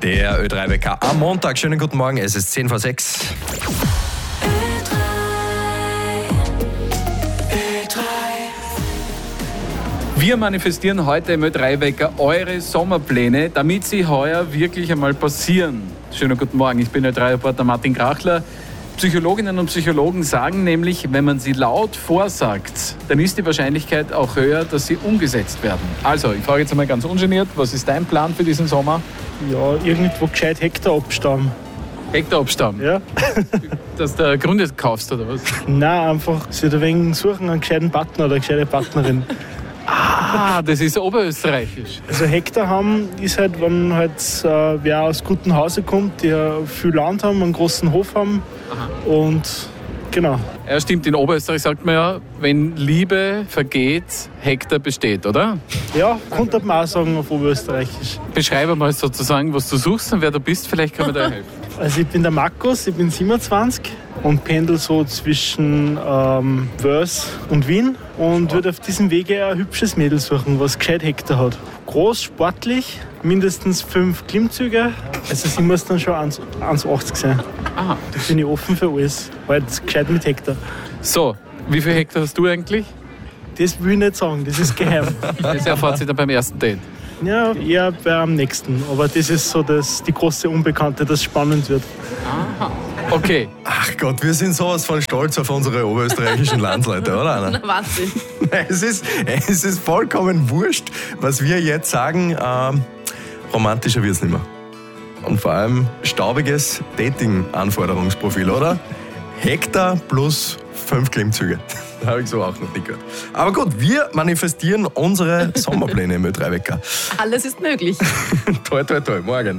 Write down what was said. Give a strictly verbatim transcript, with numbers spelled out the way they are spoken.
Der Ö drei Wecker am Montag. Schönen guten Morgen, es ist zehn vor sechs. Wir manifestieren heute im Ö drei Wecker eure Sommerpläne, damit sie heuer wirklich einmal passieren. Schönen guten Morgen, ich bin Ö drei Reporter Martin Krachler. Psychologinnen und Psychologen sagen nämlich, wenn man sie laut vorsagt, dann ist die Wahrscheinlichkeit auch höher, dass sie umgesetzt werden. Also, ich frage jetzt einmal ganz ungeniert, was ist dein Plan für diesen Sommer? Ja, irgendwo gescheit Hektar abstauen. Hektar abstauen? Ja. Dass du Gründe kaufst, oder was? Nein, einfach sich ein wenig suchen, einen gescheiten Partner oder eine gescheite Partnerin. Ah, das ist oberösterreichisch. Also Hektar haben ist halt, wenn halt äh, wer aus gutem Hause kommt, die ja viel Land haben, einen großen Hof haben. Aha. Und genau. Ja, stimmt, in Oberösterreich sagt man ja, wenn Liebe vergeht, Hektar besteht, oder? Ja, könnte man auch sagen auf Oberösterreichisch. Beschreibe mal sozusagen, was du suchst und wer du bist, vielleicht kann man dir helfen. Also ich bin der Markus, ich bin siebenundzwanzig und pendel so zwischen ähm, Wels und Wien und würde auf diesem Wege ein hübsches Mädel suchen, was gescheit Hektar hat. Groß, sportlich, mindestens fünf Klimmzüge, also sie muss dann schon eins Komma achtzig sein. Aha. Da bin ich offen für alles, halt gescheit mit Hektar. So, wie viel Hektar hast du eigentlich? Das will ich nicht sagen, das ist geheim. Das erfahrt sie dann beim ersten Date. Ja, eher beim nächsten, aber das ist so das, die große Unbekannte, das spannend wird. Aha. Okay. Ach Gott, wir sind sowas von stolz auf unsere oberösterreichischen Landsleute, oder Anna? Na, Wahnsinn. Es ist, es ist vollkommen wurscht, was wir jetzt sagen. Ähm, romantischer wird es nicht mehr. Und vor allem staubiges Dating-Anforderungsprofil, oder? Hektar plus fünf Klimmzüge. Habe ich so auch noch nicht gehört. Aber gut, wir manifestieren unsere Sommerpläne im Ö drei Wecker. Alles ist möglich. Toi, toi, toi, morgen.